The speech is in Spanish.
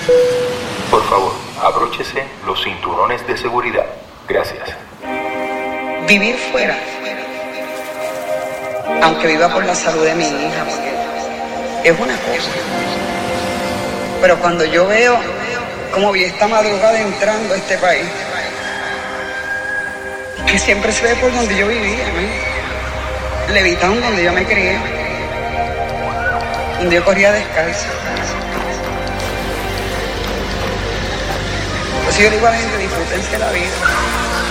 Por favor, abróchese los cinturones de seguridad. Gracias. Vivir fuera, aunque viva por la salud de mi hija, es una cosa. Pero cuando yo veo cómo vi esta madrugada entrando a este país, que siempre se ve por donde yo vivía, ¿no? Levitown, donde yo me crié, donde yo corría descalza. Entonces yo le digo a la gente, disfrútense la vida.